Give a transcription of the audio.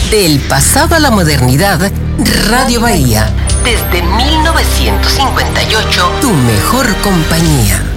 Del pasado a la modernidad, Radio Bahía. Desde 1958, tu mejor compañía.